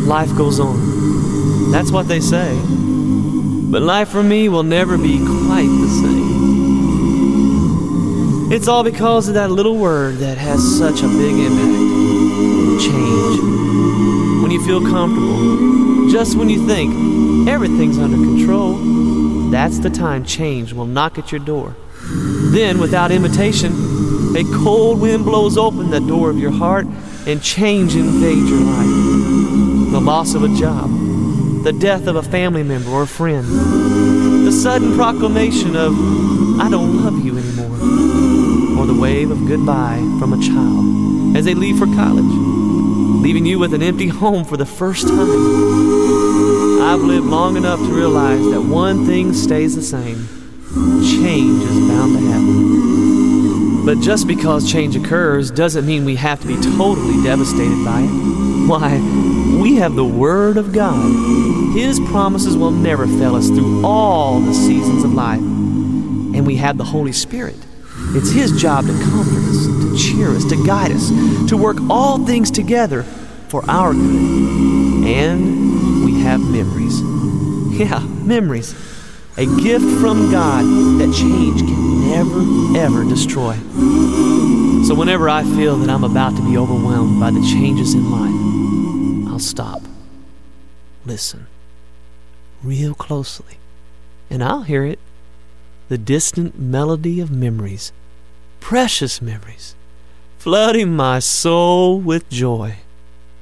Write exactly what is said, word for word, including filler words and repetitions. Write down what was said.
life goes on. That's what they say. But life for me will never be quite the same. It's all because of that little word that has such a big impact. Change. When you feel comfortable, just when you think everything's under control, that's the time change will knock at your door. Then, without invitation, a cold wind blows open the door of your heart and change invades your life. The loss of a job, the death of a family member or friend, the sudden proclamation of, "I don't love you anymore," or the wave of goodbye from a child as they leave for college, leaving you with an empty home for the first time. I've lived long enough to realize that one thing stays the same. Change is bound to happen. But just because change occurs doesn't mean we have to be totally devastated by it. Why, we have the Word of God. His promises will never fail us through all the seasons of life. And we have the Holy Spirit. It's His job to comfort us, to cheer us, to guide us, to work all things together for our good. And we have memories. Yeah, memories. A gift from God that change can never, ever destroy. So whenever I feel that I'm about to be overwhelmed by the changes in life, I'll stop, listen, real closely, and I'll hear it. The distant melody of memories, precious memories, flooding my soul with joy.